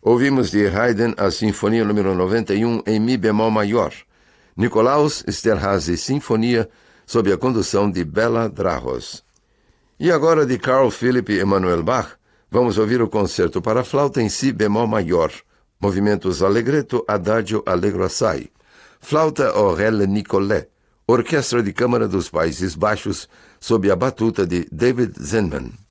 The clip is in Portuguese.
Ouvimos de Haydn a Sinfonia número 91 em Mi bemol maior. Nikolaus Esterházy Sinfonia, sob a condução de Béla Drahos. E agora, de Carl Philipp Emanuel Bach, vamos ouvir o concerto para flauta em Si bemol maior, movimentos allegretto, adagio, allegro assai. Flauta Aurélie Nicolet, Orquestra de Câmara dos Países Baixos, sob a batuta de David Zinman.